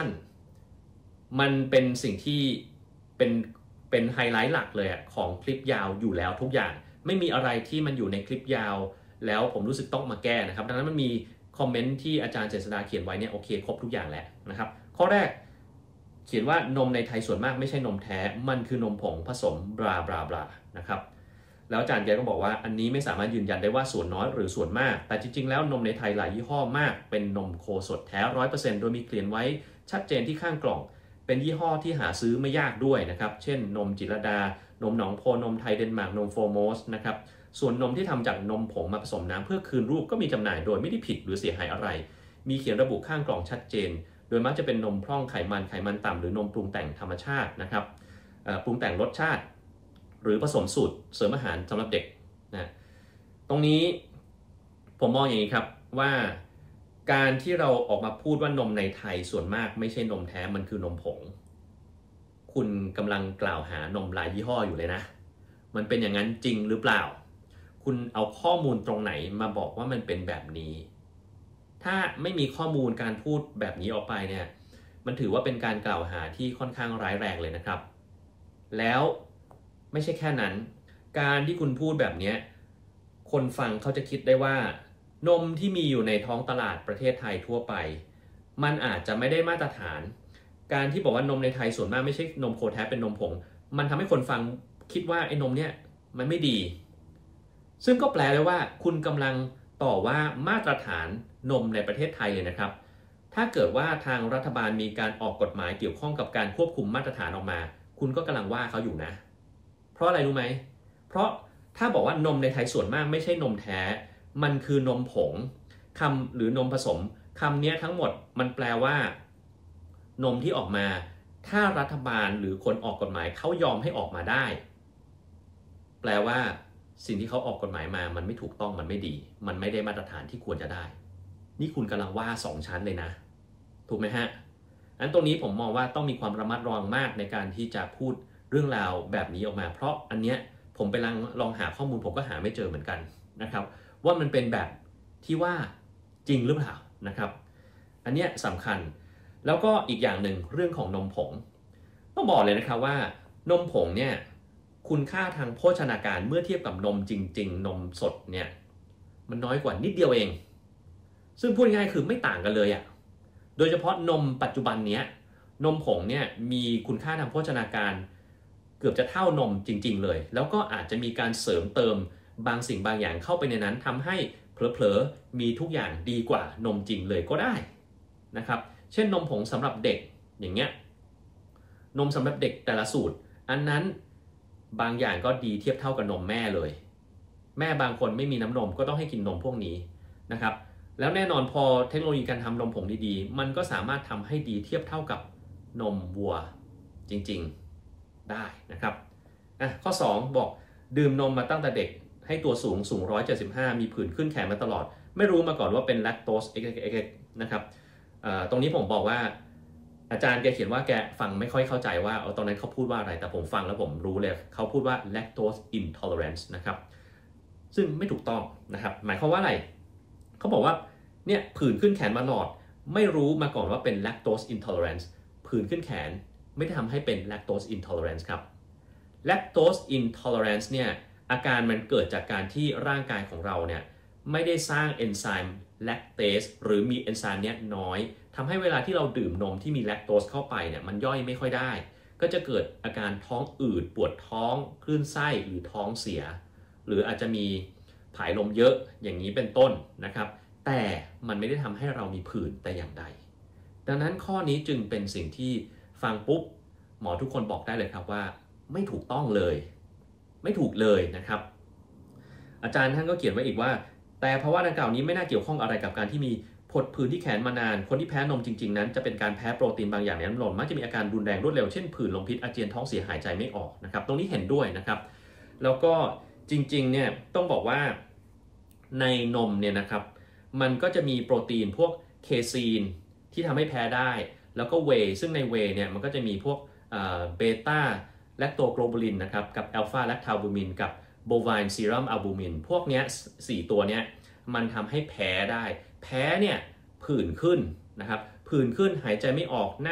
สั้นมันเป็นสิ่งที่เป็นเป็นไฮไลท์หลักเลยของคลิปยาวอยู่แล้วทุกอย่างไม่มีอะไรที่มันอยู่ในคลิปยาวแล้วผมรู้สึกต้องมาแก้นะครับดังนั้นมันมีคอมเมนต์ที่อาจารย์เจษฎาเขียนไว้เนี่ยโอเคครบทุกอย่างแล้วนะครับข้อแรกเขียนว่านมในไทยส่วนมากไม่ใช่นมแท้มันคือนมผงผสมบลาบลาบลานะครับแล้วอาจารย์แกก็บอกว่าอันนี้ไม่สามารถยืนยันได้ว่าส่วนน้อยหรือส่วนมากแต่จริงๆแล้วนมในไทยหลายยี่ห้อมากเป็นนมโคสดแท้ 100% โดยมีเขียนไว้ชัดเจนที่ข้างกล่องเป็นยี่ห้อที่หาซื้อไม่ยากด้วยนะครับเช่นนมจิรดานมหนองโพนมไทยเดนมาร์กนมโฟโมสนะครับส่วนนมที่ทำจากนมผงมาผสมน้ำเพื่อคืนรูปก็มีจำหน่ายโดยไม่ได้ผิดหรือเสียหายอะไรมีเขียนระบุข้างกล่องชัดเจนโดยมักจะเป็นนมพร่องไขมันต่ำหรือนมปรุงแต่งธรรมชาตินะครับปรุงแต่งรสชาติหรือผสมสูตรเสริมอาหารสำหรับเด็กนะตรงนี้ผมมองอย่างนี้ครับว่าการที่เราออกมาพูดว่านมในไทยส่วนมากไม่ใช่นมแท้มันคือนมผงคุณกำลังกล่าวหานมหลายยี่ห้ออยู่เลยนะมันเป็นอย่างนั้นจริงหรือเปล่าคุณเอาข้อมูลตรงไหนมาบอกว่ามันเป็นแบบนี้ถ้าไม่มีข้อมูลการพูดแบบนี้ออกไปเนี่ยมันถือว่าเป็นการกล่าวหาที่ค่อนข้างร้ายแรงเลยนะครับแล้วไม่ใช่แค่นั้นการที่คุณพูดแบบนี้คนฟังเขาจะคิดได้ว่านมที่มีอยู่ในท้องตลาดประเทศไทยทั่วไปมันอาจจะไม่ได้มาตรฐานการที่บอกว่านมในไทยส่วนมากไม่ใช่นมโคแท้เป็นนมผงมันทำให้คนฟังคิดว่าไอ้นมเนี่ยมันไม่ดีซึ่งก็แปลเลยว่าคุณกำลังต่อว่ามาตรฐานนมในประเทศไทยเลยนะครับถ้าเกิดว่าทางรัฐบาลมีการออกกฎหมายเกี่ยวข้องกับการควบคุมมาตรฐานออกมาคุณก็กำลังว่าเขาอยู่นะเพราะอะไรรู้ไหมเพราะถ้าบอกว่านมในไทยส่วนมากไม่ใช่นมแท้มันคือนมผงคำหรือนมผสมคำนี้ทั้งหมดมันแปลว่านมที่ออกมาถ้ารัฐบาลหรือคนออกกฎหมายเขายอมให้ออกมาได้แปลว่าสิ่งที่เขาออกกฎหมายมามันไม่ถูกต้องมันไม่ดีมันไม่ได้มาตรฐานที่ควรจะได้นี่คุณกำลังว่า2ชั้นเลยนะถูกไหมฮะอันตรงนี้ผมมองว่าต้องมีความระมัดระวังมากในการที่จะพูดเรื่องราวแบบนี้ออกมาเพราะอันเนี้ยผมไปลองหาข้อมูลผมก็หาไม่เจอเหมือนกันนะครับว่ามันเป็นแบบที่ว่าจริงหรือเปล่านะครับอันเนี้ยสำคัญแล้วก็อีกอย่างหนึ่งเรื่องของนมผงต้องบอกเลยนะครับว่านมผงเนี่ยคุณค่าทางโภชนาการเมื่อเทียบกับนมจริงๆนมสดเนี่ยมันน้อยกว่านิดเดียวเองซึ่งพูดง่ายคือไม่ต่างกันเลยโดยเฉพาะนมปัจจุบันนี้นมผงเนี่ยมีคุณค่าทางโภชนาการเกือบจะเท่านมจริงๆเลยแล้วก็อาจจะมีการเสริมเติมบางสิ่งบางอย่างเข้าไปในนั้นทำให้เผลอๆมีทุกอย่างดีกว่านมจริงเลยก็ได้นะครับเช่นนมผงสำหรับเด็กอย่างเงี้ยนมสำหรับเด็กแต่ละสูตรอันนั้นบางอย่างก็ดีเทียบเท่ากับนมแม่เลยแม่บางคนไม่มีน้ำนมก็ต้องให้กินนมพวกนี้นะครับแล้วแน่นอนพอเทคโนโลยีการทำนมผงดีๆมันก็สามารถทำให้ดีเทียบเท่ากับนมวัวจริงๆได้นะครับข้อ2บอกดื่มนมมาตั้งแต่เด็กให้ตัวสูง175มีผื่นขึ้นแขนมาตลอดไม่รู้มาก่อนว่าเป็นแลคโตสนะครับตรงนี้ผมบอกว่าอาจารย์แกเขียนว่าแกฟังไม่ค่อยเข้าใจว่าตอนนั้นเขาพูดว่าอะไรแต่ผมฟังแล้วผมรู้เลยเขาพูดว่า lactose intolerance นะครับซึ่งไม่ถูกต้องนะครับหมายความว่าอะไรเขาบอกว่าเนี่ยผื่นขึ้นแขนมาตลอดไม่รู้มาก่อนว่าเป็น lactose intolerance ผื่นขึ้นแขนไม่ได้ทำให้เป็น lactose intolerance ครับ lactose intolerance เนี่ยอาการมันเกิดจากการที่ร่างกายของเราเนี่ยไม่ได้สร้างเอนไซม์แลคเตสหรือมีเอนไซม์เนี้ยน้อยทำให้เวลาที่เราดื่มนมที่มีแลคโตสเข้าไปเนี่ยมันย่อยไม่ค่อยได้ก็จะเกิดอาการท้องอืดปวดท้องคลื่นไส้หรือท้องเสียหรืออาจจะมีผายลมเยอะอย่างนี้เป็นต้นนะครับแต่มันไม่ได้ทำให้เรามีผื่นแต่อย่างใดดังนั้นข้อนี้จึงเป็นสิ่งที่ฟังปุ๊บหมอทุกคนบอกได้เลยครับว่าไม่ถูกต้องเลยไม่ถูกเลยนะครับอาจารย์ท่านก็เขียนไว้อีกว่าแต่ภาวะดังกล่าวนี้ไม่น่าเกี่ยวข้องอะไรกับการที่มีผดผื่นที่แขนมานานคนที่แพ้นมจริงๆนั้นจะเป็นการแพ้โปรตีนบางอย่างในน้ำนมมักจะมีอาการรุนแรงรวดเร็วเช่นผื่นลมพิษอาเจียนท้องเสียหายใจไม่ออกนะครับตรงนี้เห็นด้วยนะครับแล้วก็จริงๆเนี่ยต้องบอกว่าในนมเนี่ยนะครับมันก็จะมีโปรตีนพวกเคซีนที่ทำให้แพ้ได้แล้วก็เวย์ซึ่งในเวย์เนี่ยมันก็จะมีพวกเบต้าแลคโตโกลบูลินนะครับกับอัลฟาแลคทาลบูมินกับโบไวน์ซีรัมอัลบูมินพวกเนี้ย4ตัวเนี้ยมันทำให้แพ้ได้แพ้เนี่ยผื่นขึ้นนะครับผื่นขึ้นหายใจไม่ออก